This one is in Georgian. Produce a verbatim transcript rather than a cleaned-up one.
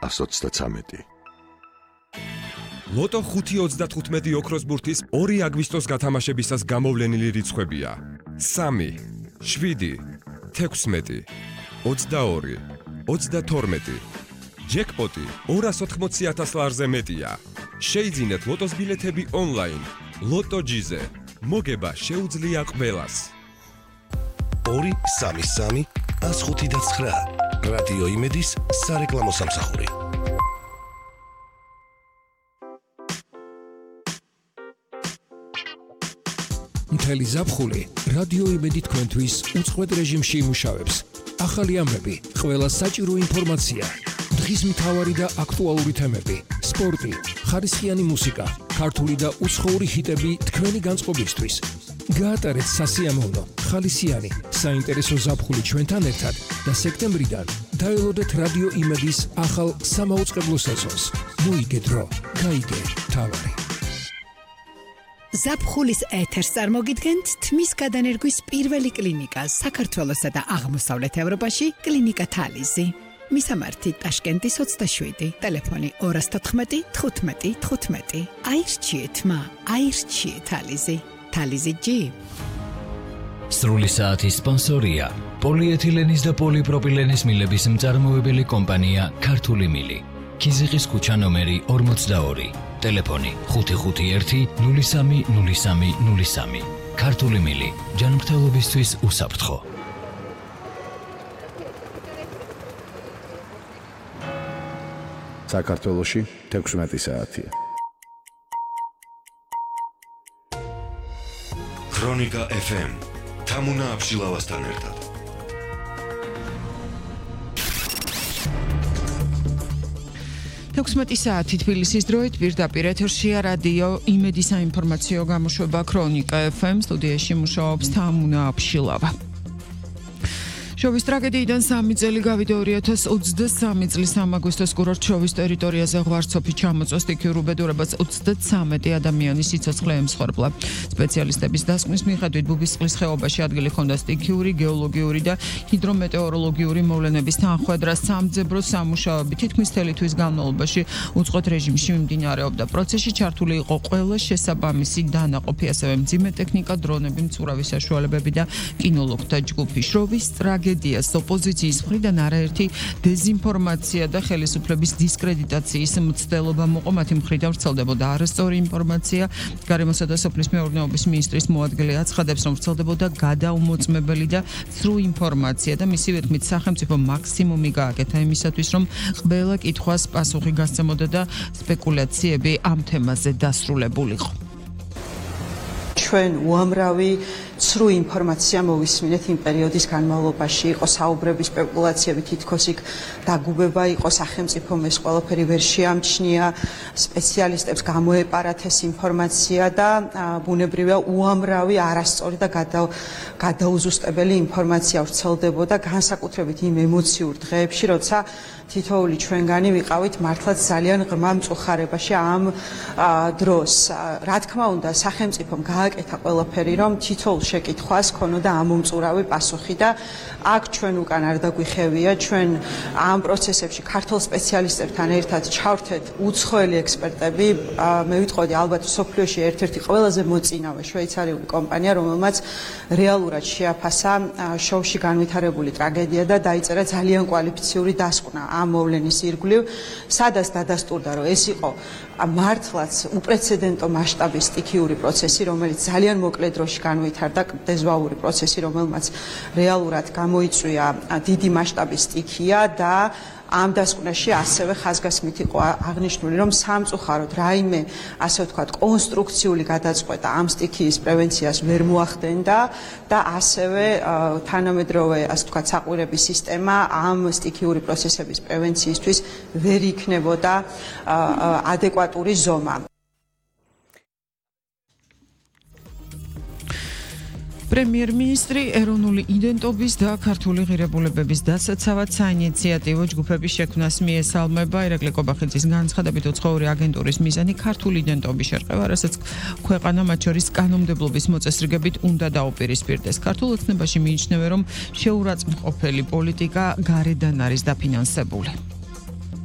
ათას ოცდათრამეტი. ლოტო ხუთი ოცდათხუთმეტი ოქროს ბურთის ორი აგვისტოს გათამაშებისას გამოვლენილი რიცხვებია: სამი, შვიდი, თექვსმეტი, ოცდაორი, ოცდათორმეტი. ჯეკპოტი ორას ოთხმოცი ათას ლარზე მეტია. შეიძინეთ ლოტოს ბილეთები ონლაინ. ლოტო ჯიზე. მოგება შეუძლია ყველას. ორი სამი სამი ას ხუთი და ცხრა. რადიო იმედის სარეკლამო სამსახური. მთელი ზაფხული რადიო იმედი თქვენთვის უწყვეტ რეჟიმში იმუშავებს. ახალი ამბები, ყველა საჭირო ინფორმაცია, დღის მთავარი და აქტუალური თემები, სპორტი, ხარისხიანი მუსიკა, ქართული და უცხოური ჰიტები თქვენი განწყობისთვის. გაატარეთ სასიამოვნო, ხალისიანი, საინტერესო ზაფხული ჩვენთან ერთად და სექტემბრიდან დაელოდეთ რადიო იმედის ახალ სამაუწყებლო სეზონს. მოიგე დრო, გაიგე თავარი. ზაფხულის ეთერს წარმოგიდგენთ თმის გადანერგვის პირველი კლინიკა საქართველოსა და აღმოსავლეთ ევროპაში კლინიკა თალიზი. მისამართი ტაშკენტის ოცდაშვიდი, ტელეფონი ორას თოთხმეტი, თხუთმეტი, თხუთმეტი. აირჩიეთ მა, აირჩიეთ თალიზი. თალიზი ჯი. სრული საათის სპონსორია პოლიეთილენის და პოლიპროპილენის მილების მწარმოებელი კომპანია ქართული მილი. ქიზიყის ქუჩა ნომერი ორმოცდაორი. ტელეფონი ხუთი ხუთი ერთი, ნული სამი, ნული სამი, ნული სამი. ქართული მილი, ჯანმრთელობისთვის უსაფრთხო. საქართველოში თექვსმეტი საათია. ქრონიკა ეფ ემ თამუნა აბშილავასთან ერთად. თექვსმეტი საათი თბილისის დროით პირდაპირ ეთერშია რადიო იმედი საინფორმაციო გამოშვება ქრონიკა ეფ ემ. სტუდიაში მუშაობს თამუნა აბშილავა. შოვის ტრაგედიიდან სამი წელი გავიდა ორი ათას ოცდასამი წლის აგვისტოს კურორტ-შოვის ტერიტორიაზე ღვარცოფი ჩამოწვა სტიქიურ უბედურებას ოცდათრამეტი ადამიანის სიცოცხლე ემსხვერპლა. სპეციალისტების დასკვნის მიხედვით ბუბისწყლის ხეობაში ადგილი ჰქონდა სტიქიური, გეოლოგიური და ჰიდრომეტეოროლოგიური მოვლენების თანხმდრა. სამძებრო სამუშაოები თითქმის მთელი თვის განმავლობაში უწყვეტ რეჟიმში მიმდინარეობდა. პროცესში ჩართული იყო ყველა შესაბამისი დანაყოფი, ასევე მძიმე ტექნიკა, დრონები, მცურავი საშუალებები და კინოლოგთა ჯგუფი. შოვის ტრაგედია ტრაგედიას ოპოზიციის მხრიდან არაერთი დეზინფორმაცია და ხელისუფლების დისკრედიტაციის მცდელობა მოყვა. მათი მხრიდან ვრცელდებოდა არასწორი ინფორმაცია. გარემოსა და სოფლის მეურნეობის მინისტრის მოადგილე აცხადებს, რომ ვრცელდებოდა გადაუმოწმებელი და ცრუ ინფორმაცია და მისივე თქმით სახელმწიფო მაქსიმუმი გააკეთა იმისათვის, რომ ყველა კითხვას პასუხი გასცემოდა და სპეკულაციები ამ თემაზე დასრულებულიყო. ჩვენ უამრავი ცრუ ინფორმაცია მოვისმინეთ იმ პერიოდის განმავლობაში. იყო საუბრები, სპეკულაციები, თითქოს იქ დაგუბება იყო სახელმწიფომ ეს ყველაფერი ვერ შეამჩნია. სპეციალისტებს გამოეპარათ ეს ინფორმაცია და ბუნებრივია უამრავი არასწორი და გადაუზუსტებელი ინფორმაცია ვრცელდებოდა, განსაკუთრებით იმ ემოციურ დღეებში, როცა თითოეული ჩვენგანი ვიყავით მართლაც ძალიან ღრმა მწუხარებაში ამ დროს. რა თქმა უნდა, სახელმწიფომ გააკეთა ყველაფერი, რომ თითოეულ შეკითხვას ქონოდა ამომწურავი პასუხი და აქ ჩვენ უკან არ დაგვიხევია, ჩვენ ამ პროცესებში ქართულ სპეციალისტებთან ერთად ჩავრთეთ უცხოელი ექსპერტები. მე ვიტყოდი, ალბათ მსოფლიოში ერთ-ერთი ყველაზე მოწინავე შვეიცარიული კომპანია, რომელმაც რეალურად შეაფასა შოუში განვითარებული ტრაგედია და დაიწერა ძალიან კვალიფიციური დასკვნა ამ მოვლენის ირგვლივ, სადაც დადასტურდა, რომ ეს იყო მართლაც უპრეცედენტო მასშტაბის სტიქიური პროცესი, რომელიც ძალიან მოკლე დროში განვითარდა, დეზვაური პროცესი, რომელმაც რეალურად გამოიწვია დიდი მასშტაბის სტიქია და ამ დასკვნაში ასევე ხაზგასმით იყო აღნიშნული, რომ სამწუხაროდ რაიმე, ასე ვთქვათ, კონსტრუქციული გადაწყვეტა ამ სტიქიის პრევენციას ვერ მოახდენდა და ასევე თანამედროვე, ასე ვთქვათ, საყვირების სისტემა ამ სტიქიური პროცესების პრევენციისთვის ვერ იქნებოდა ადეკვატური ზომა. პრემიერ-მინისტრი ეროვნული იდენტობის და ქართული ღირებულებების დასაცავად საინიციატივო ჯგუფების შექმნას მიესალმება. ირაკლი კობახიძის განცხადებით, უცხოური აგენტურის მიზანი ქართული იდენტობის შერყევა, რასაც ქვეყანა მათ შორის კანონმდებლობის მოწესრიგებით უნდა დაუპირისპირდეს. ქართულ ოცნებაში მიიჩნევენ, რომ შეურაცხმყოფელი პოლიტიკა გარედან არის დაფინანსებული.